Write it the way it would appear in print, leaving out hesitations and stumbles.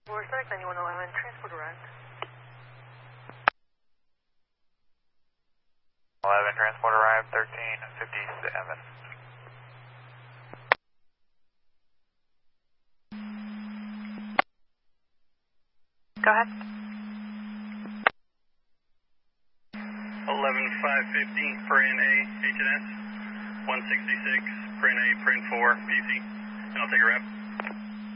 Respect 9111, transport arrived. 11, transport arrived, 1357. Go ahead. 11550 for NA HNS, 166 for NA, print 4, PC. And I'll take a rep.